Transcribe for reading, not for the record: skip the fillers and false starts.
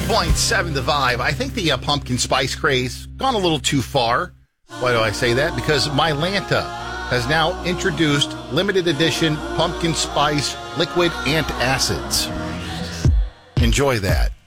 100.7 The Vibe. I think the pumpkin spice craze gone a little too far. Why do I say that? Because Mylanta has now introduced limited edition pumpkin spice liquid antacids. Enjoy that.